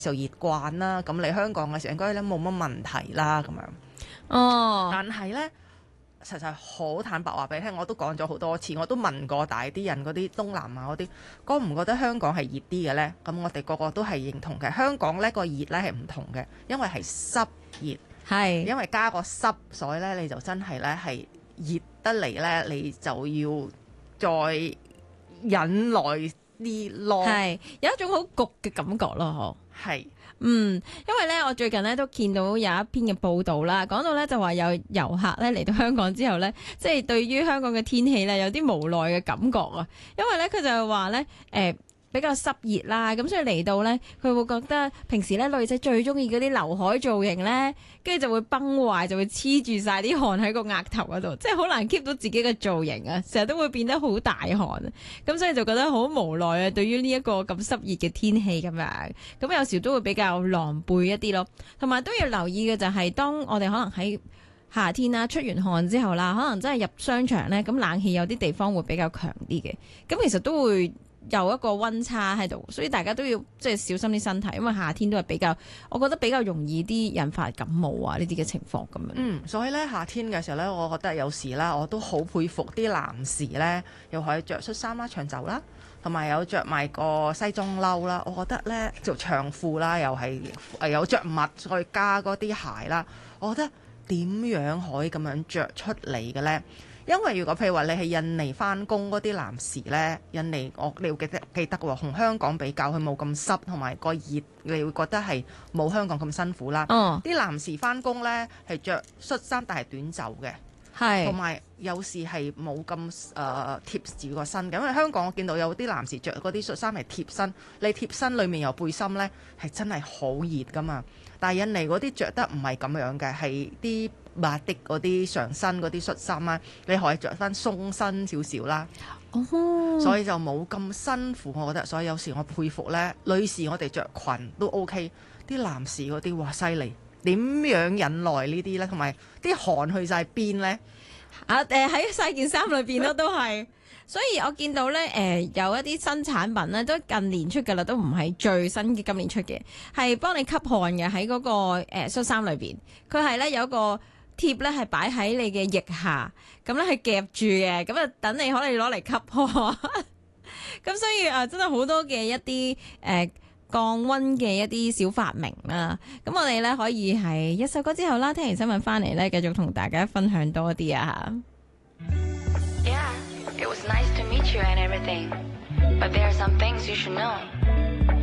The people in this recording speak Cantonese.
就熱慣啦，咁嚟香港嘅時候應該咧冇乜問題啦咁樣。 哦， 但係呢，實在好坦白話俾你聽，我都講咗好多次，我都問過大啲人嗰啲東南亞嗰啲，覺唔覺得香港係熱啲嘅呢？咁我哋個個都係認同嘅。香港呢個熱呢係唔同嘅，因為係濕熱， 係因為加個濕，所以呢你就真係呢係熱得嚟呢，你就要再忍耐啲咯。 係有一種好焗嘅感覺咯， 係。 因為咧，我最近咧都見到有一篇嘅報道啦，講到咧就話有遊客咧嚟到香港之後咧，即係對於香港嘅天氣咧有啲無奈嘅感覺啊，因為咧佢就係話咧比較濕熱啦，咁所以嚟到咧佢會覺得平時咧女仔最中意嗰啲劉海造型咧，跟住就會崩壞，就會黐住晒啲汗喺個額頭嗰度，即係好難 keep 到自己嘅造型啊，成日都會變得好大汗，咁所以就覺得好無奈啊。對於呢一個咁濕熱嘅天氣咁樣，咁有時都會比較狼狽一啲咯。同埋都要留意嘅就係，當我哋可能喺夏天啦，出完汗之後啦，可能真係入商場咧，咁冷氣有啲地方會比較強啲嘅，咁其實都會有一個溫差喺度，所以大家都要即係小心啲身體，因為夏天都係比較，我覺得比較容易啲引發感冒啊呢啲嘅情況咁樣。 所以咧夏天嘅時候咧，我覺得有時啦，我都好佩服啲男士咧，又可以着恤衫啦、長袖啦，同埋有着埋個西裝褸啦。我覺得咧做長褲啦，又係有着襪再加嗰啲鞋啦。我覺得點樣可以咁樣着出嚟嘅咧？因為如果譬如話你係印尼返工嗰啲男士呢，印尼你要記得喎，同香港比較佢冇咁濕，同埋個熱你會覺得係冇香港咁辛苦啦。啲男士返工呢係着恤衫但係短袖嘅， 係同埋有時係冇咁貼住個身嘅，因為香港我見到有啲男士着嗰啲恤衫係貼身，你貼身裡面有背心呢係真係好熱噶嘛。但係印尼嗰啲着得唔係咁樣嘅，係啲白的嗰啲上身嗰啲恤衫啦，你可以着翻鬆身少少啦。所以就冇咁辛苦，我覺得。所以有時我佩服呢，女士我哋着裙都 OK，啲男士嗰啲哇犀利，點樣忍耐呢啲呢？同埋啲汗去晒邊呢？ 喺細件衫裏邊咯，都係。所以我見到咧，有一啲新產品咧，都近年出嘅啦，都唔係最新嘅今年出嘅，係幫你吸汗嘅喺嗰個恤衫裏邊。佢係咧有一個貼咧，係擺喺你嘅腋下，咁咧係夾住嘅，咁啊等你可以攞嚟吸汗。咁所以真係好多嘅一啲降溫嘅一啲小發明啦。咁我哋咧可以係一首歌之後啦，聽完新聞翻嚟咧，繼續同大家分享多啲啊 It was nice to meet you and everything, but there are some things you should know.